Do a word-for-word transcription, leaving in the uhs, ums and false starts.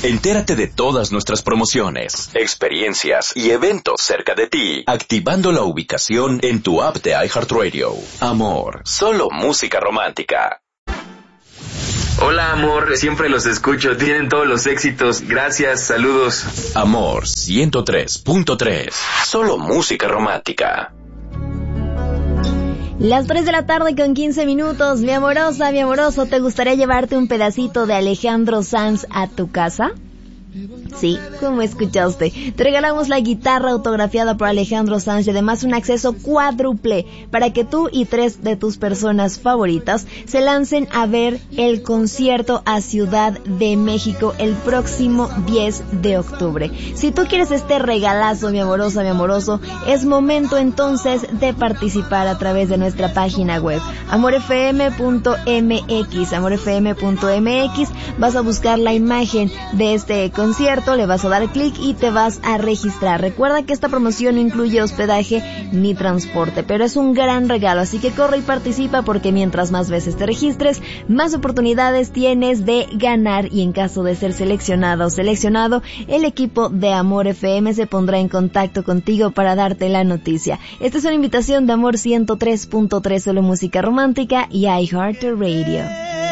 Entérate de todas nuestras promociones, experiencias y eventos cerca de ti, activando la ubicación en tu app de iHeartRadio. Amor, solo música romántica. Hola, amor, siempre los escucho, tienen todos los éxitos. Gracias, saludos. Amor ciento tres punto tres, solo música romántica. Las tres de la tarde con quince minutos. Mi amorosa, mi amoroso, ¿te gustaría llevarte un pedacito de Alejandro Sanz a tu casa? Sí, como escuchaste, te regalamos la guitarra autografiada por Alejandro Sanz y además un acceso cuádruple para que tú y tres de tus personas favoritas se lancen a ver el concierto a Ciudad de México el próximo diez de octubre. Si tú quieres este regalazo, mi amorosa, mi amoroso, es momento entonces de participar a través de nuestra página web amor f m punto m x, amor f m punto m x. Vas a buscar la imagen de este concierto, le vas a dar clic y te vas a registrar. Recuerda que esta promoción no incluye hospedaje ni transporte, pero es un gran regalo, así que corre y participa porque mientras más veces te registres, más oportunidades tienes de ganar y en caso de ser seleccionada o seleccionado, el equipo de Amor F M se pondrá en contacto contigo para darte la noticia. Esta es una invitación de Amor ciento tres punto tres, solo música romántica y iHeartRadio.